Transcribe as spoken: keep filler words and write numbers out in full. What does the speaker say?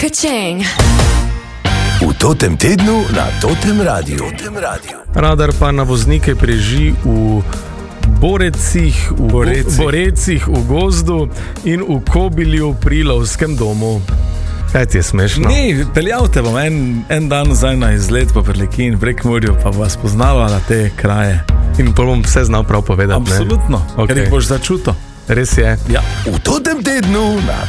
Ka-ching. V totem tednu na Totem Radiu. Totem Radiu. Radar pa na voznike preži v Borecih, v Borecih. Borecih v gozdu in v Kobilju pri lovskem domu. Kaj ti je smešno? Ni, peljal te bom en, en dan nazaj na izlet po Prlekiji in v Prekmurju, pa vas poznala na te kraje. In pol bom vse znal prav povedati. Absolutno, ne? ker Okay. jih boš začutil. Res je. Ja. V totem tednu na